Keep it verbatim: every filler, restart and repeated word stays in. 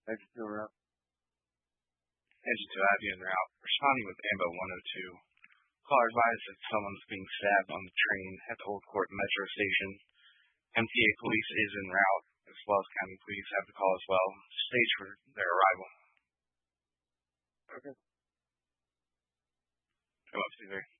Exit to route. Engine to Abbey en route. Responding with AMBO one oh two. Caller advised that someone's being stabbed on the train at the Old Court Metro Station. M T A police is en route, as well as county police have the call as well. Stage for their arrival. Okay. Come up, Caesar.